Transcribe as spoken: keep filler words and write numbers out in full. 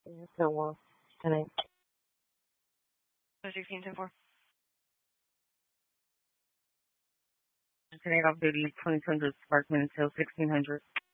So, well, tonight. sixteen ten four. Tonight off duty, twenty-two hundred Sparkman until sixteen hundred.